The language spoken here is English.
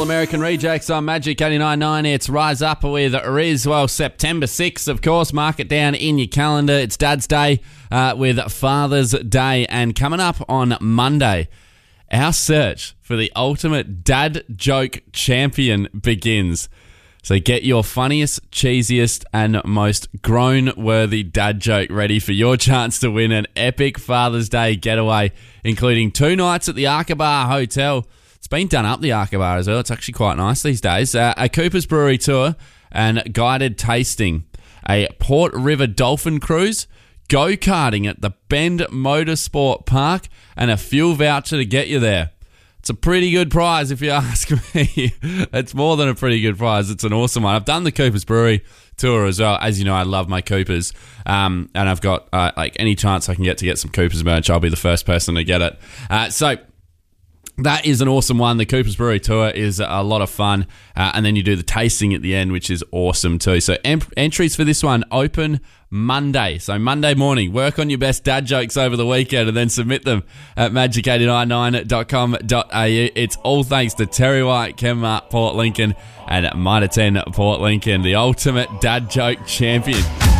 All-American Rejects on Magic 89.9. It's Rise Up with Riz. Well, September 6th, of course. Mark it down in your calendar. It's Dad's Day with Father's Day. And coming up on Monday, our search for the ultimate dad joke champion begins. So get your funniest, cheesiest, and most groan-worthy dad joke ready for your chance to win an epic Father's Day getaway, including 2 nights at the Aqaba Hotel. It's been done up, the Aqaba, as well. It's actually quite nice these days. A Cooper's Brewery tour and guided tasting. A Port River dolphin cruise, go-karting at the Bend Motorsport Park, and a fuel voucher to get you there. It's a pretty good prize, if you ask me. It's more than a pretty good prize. It's an awesome one. I've done the Cooper's Brewery tour as well. As you know, I love my Coopers. And I've got, any chance I can get some Coopers merch, I'll be the first person to get it. So that is an awesome one. The Cooper's Brewery tour is a lot of fun. And then you do the tasting at the end, which is awesome too. So entries for this one open Monday. So Monday morning, work on your best dad jokes over the weekend and then submit them at magic899.com.au. It's all thanks to Terry White, Kenmart, Port Lincoln, and Mitre 10 Port Lincoln, the ultimate dad joke champion.